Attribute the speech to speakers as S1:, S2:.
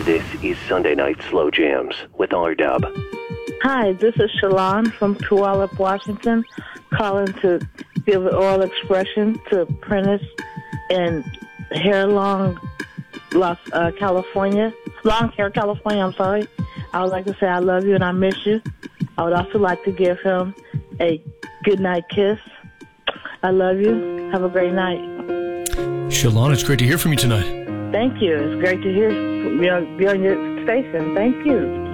S1: This is Sunday Night Slow Jams with R-Dub.
S2: Hi, this is Shalon from Puyallup, Washington, calling to give an oral expression to Prentice in California. Long Hair, California, I'm sorry. I would like to say I love you and I miss you. I would also like to give him a good night kiss. I love you. Have a great night.
S3: Shalon, it's great to hear from you tonight.
S2: Thank you. It's great to be on your station. Thank you.